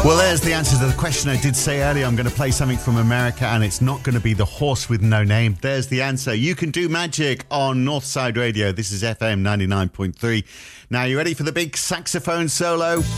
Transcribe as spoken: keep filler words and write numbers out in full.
Well, there's the answer to the question I did say earlier. I'm going to play something from America, and it's not going to be The Horse with No Name. There's the answer. You can do magic on Northside Radio. This is F M ninety-nine point three. Now, you ready for the big saxophone solo?